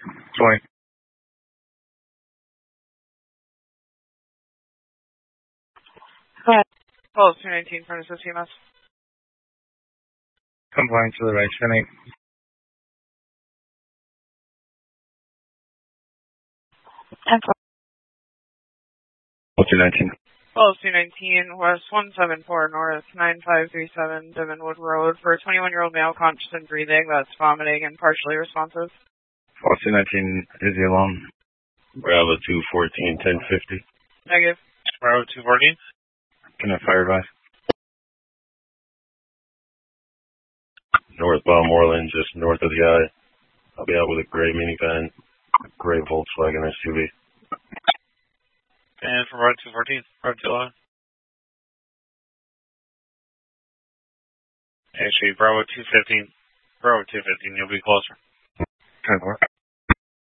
20. Hi. Call 219 from CMS. Compliance to the right, 10-8. Call 219. Call 219 West 174 North 9537 Devonwood Road for a 21-year-old male conscious and breathing that's vomiting and partially responsive. Call 219, is he alone? Bravo 214, 1050. Negative. Bravo 214. Can I fire advice? Northbound Moreland, just north of the eye. I'll be out with a gray minivan, gray Volkswagen SUV. And from Bravo 214, Bravo 211. Actually, Bravo 215. Bravo 215, you'll be closer.